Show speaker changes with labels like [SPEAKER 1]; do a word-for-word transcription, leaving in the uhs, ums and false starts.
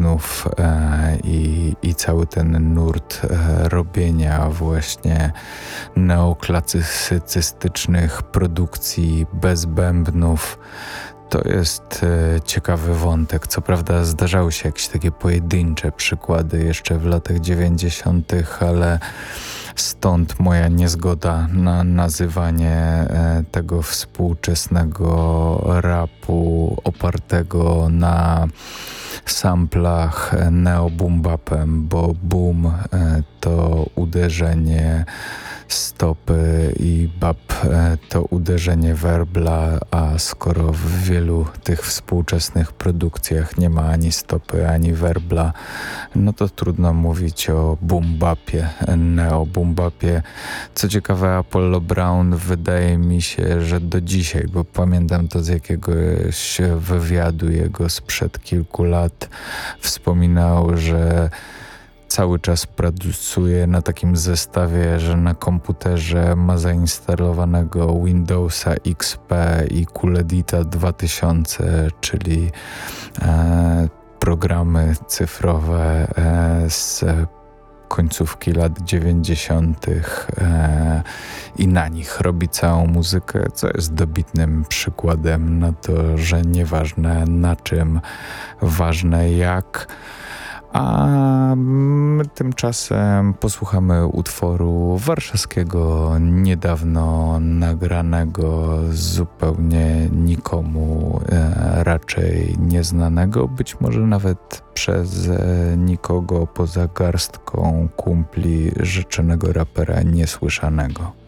[SPEAKER 1] bębnów e, i, i cały ten nurt e, robienia właśnie neoklasycystycznych produkcji bez bębnów. To jest e, ciekawy wątek. Co prawda zdarzały się jakieś takie pojedyncze przykłady jeszcze w latach dziewięćdziesiątych, ale stąd moja niezgoda na nazywanie e, tego współczesnego rapu opartego na samplach neo-boom-bapem, bo boom e, to uderzenie stopy i bap e, to uderzenie werbla, a skoro w wielu tych współczesnych produkcjach nie ma ani stopy, ani werbla, no to trudno mówić o boom-bapie, neo-boom-bapie. Co ciekawe, Apollo Brown wydaje mi się, że do dzisiaj, bo pamiętam to z jakiegoś wywiadu jego sprzed kilku lat, wspominał, że cały czas pracuje na takim zestawie, że na komputerze ma zainstalowanego Windowsa X P i Cool-Edita dwa tysiące, czyli e, programy cyfrowe e, z końcówki lat dziewięćdziesiątych e, i na nich robi całą muzykę, co jest dobitnym przykładem na to, że nieważne na czym, ważne jak. A my tymczasem posłuchamy utworu warszawskiego, niedawno nagranego, zupełnie nikomu e, raczej nieznanego, być może nawet przez e, nikogo poza garstką kumpli rzeczonego rapera niesłyszanego.